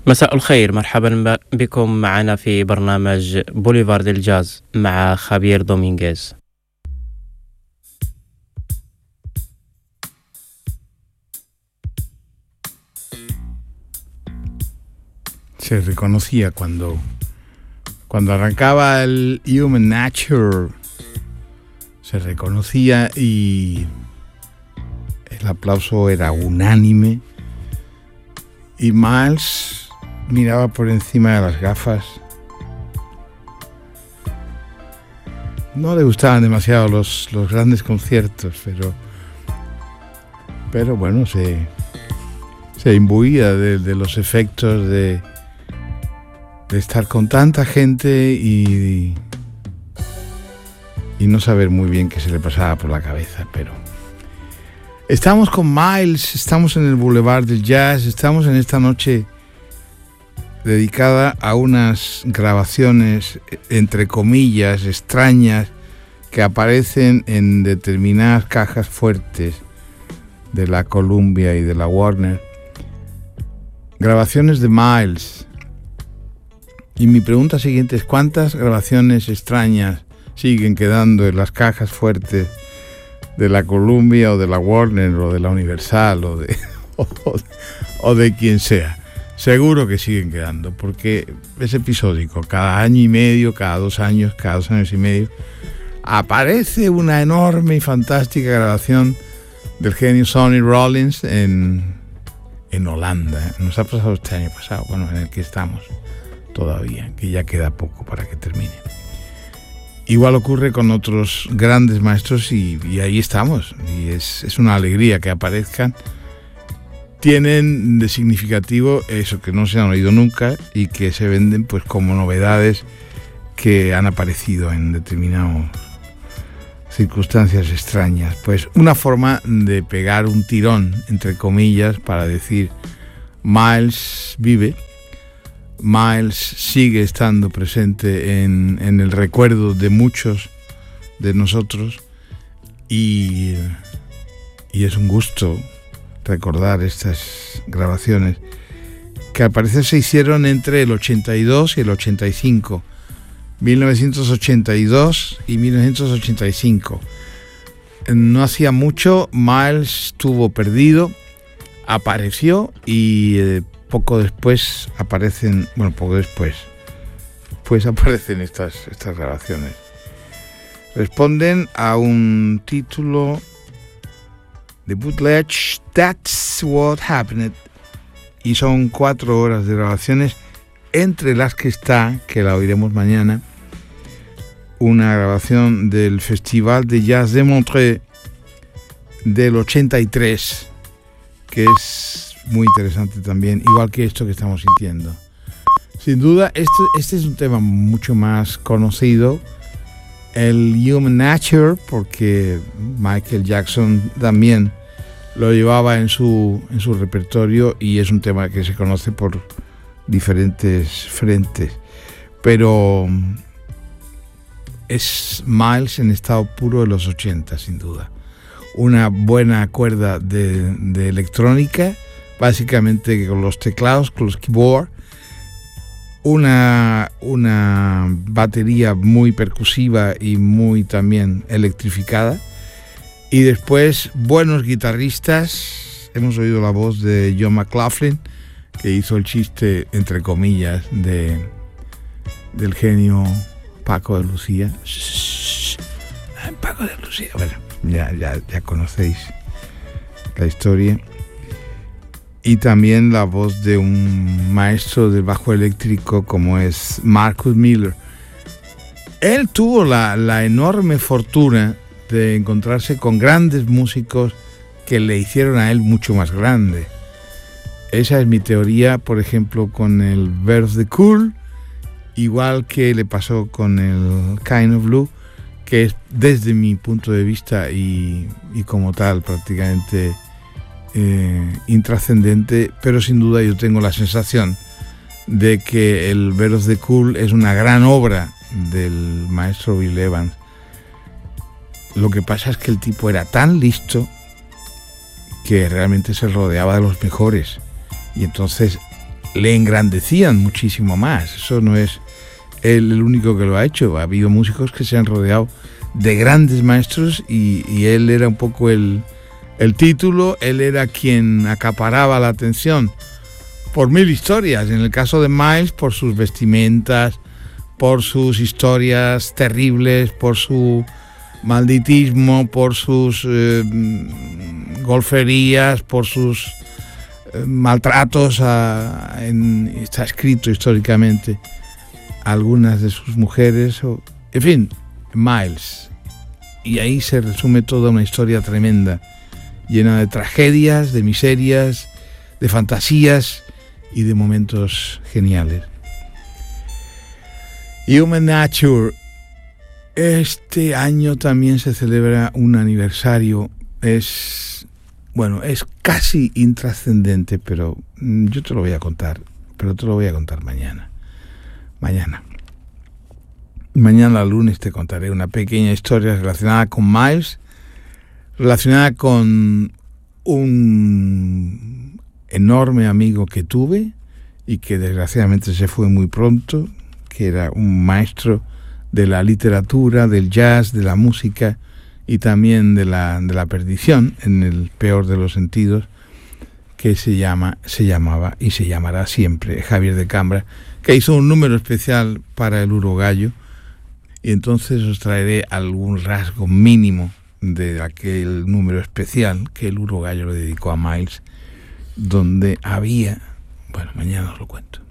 مساء الخير، مرحبا بكم معنا في برنامج بوليفارد الجاز مع خابير دومينغيز. Se reconocía cuando arrancaba el Human Nature, se reconocía y el aplauso era unánime. Y Miles miraba por encima de las gafas. No le gustaban demasiado los grandes conciertos, pero bueno, se imbuía de los efectos de estar con tanta gente y no saber muy bien qué se le pasaba por la cabeza, pero estamos con Miles, estamos en el Boulevard del Jazz, estamos en esta noche dedicada a unas grabaciones, entre comillas, extrañas, que aparecen en determinadas cajas fuertes de la Columbia y de la Warner. Grabaciones de Miles. Y mi pregunta siguiente es: ¿cuántas grabaciones extrañas siguen quedando en las cajas fuertes de la Columbia o de la Warner o de la Universal o de quien sea? Seguro que siguen quedando, porque es episódico. Cada año y medio, cada 2 años, cada 2 años y medio, aparece una enorme y fantástica grabación del genio Sonny Rollins en Holanda. Nos ha pasado este año pasado, bueno, en el que estamos todavía, que ya queda poco para que termine. Igual ocurre con otros grandes maestros y ahí estamos, y es una alegría que aparezcan. Tienen de significativo eso, que no se han oído nunca y que se venden pues como novedades que han aparecido en determinadas circunstancias extrañas. Pues una forma de pegar un tirón, entre comillas, para decir: Miles vive, Miles sigue estando presente en el recuerdo de muchos de nosotros y es un gusto recordar estas grabaciones que al parecer se hicieron entre el 82 y el 85, 1982 y 1985. No hacía mucho, Miles estuvo perdido, apareció y poco después aparecen estas grabaciones. Responden a un título de bootleg, That's What Happened, y son 4 horas de grabaciones, entre las que está, que la oiremos mañana, una grabación del Festival de Jazz de Montreux del 83, que es muy interesante también, igual que esto que estamos sintiendo. Sin duda, este es un tema mucho más conocido, el Human Nature, porque Michael Jackson también lo llevaba en su repertorio y es un tema que se conoce por diferentes frentes, pero es Miles en estado puro de los 80, sin duda. Una buena cuerda de electrónica, básicamente con los teclados, con los keyboards, una batería muy percusiva y muy también electrificada, y después buenos guitarristas. Hemos oído la voz de John McLaughlin, que hizo el chiste, entre comillas, del genio Paco de Lucía. Paco de Lucía. Bueno, ya conocéis la historia. Y también la voz de un maestro del bajo eléctrico como es Marcus Miller. Él tuvo la enorme fortuna de encontrarse con grandes músicos que le hicieron a él mucho más grande. Esa es mi teoría, por ejemplo, con el Bird of the Cool, igual que le pasó con el Kind of Blue, que es, desde mi punto de vista y como tal, prácticamente intrascendente, pero sin duda yo tengo la sensación de que el Bird of the Cool es una gran obra del maestro Bill Evans. Lo que pasa es que el tipo era tan listo que realmente se rodeaba de los mejores, y entonces le engrandecían muchísimo más. Eso no es él el único que lo ha hecho. Ha habido músicos que se han rodeado de grandes maestros y él era un poco el título, él era quien acaparaba la atención por mil historias. En el caso de Miles, por sus vestimentas, por sus historias terribles, por su malditismo, por sus golferías, por sus maltratos está escrito históricamente, algunas de sus mujeres, en fin, Miles. Y ahí se resume toda una historia tremenda, llena de tragedias, de miserias, de fantasías y de momentos geniales. Human Nature. Este año también se celebra un aniversario. Es casi intrascendente, pero yo te lo voy a contar. Pero te lo voy a contar mañana. Mañana lunes te contaré una pequeña historia relacionada con Miles, relacionada con un enorme amigo que tuve y que desgraciadamente se fue muy pronto, que era un maestro de la literatura, del jazz, de la música y también de la perdición, en el peor de los sentidos, que se llamaba y se llamará siempre Javier de Cambra, que hizo un número especial para el urogallo, y entonces os traeré algún rasgo mínimo de aquel número especial que el urogallo le dedicó a Miles, donde había... Bueno, mañana os lo cuento.